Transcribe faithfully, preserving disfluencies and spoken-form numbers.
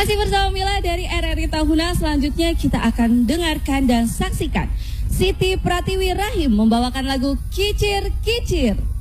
Masih bersama Mila dari R R I Tahuna. Selanjutnya kita akan dengarkan dan saksikan Siti Pratiwi Rahim membawakan lagu Kicir Kicir.